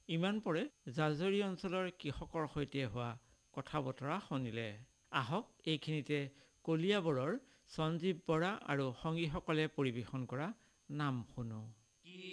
ইমান পৰে জাজৰি অঞ্চলৰ কৃষকৰ সৈতে হোৱা কথা বতৰা শুনিলে। আহক এইখিনিতে কলিয়াবৰৰ সঞ্জীৱ বৰা আৰু সংগীসকলে পৰিৱেশন কৰা নাম শুনো।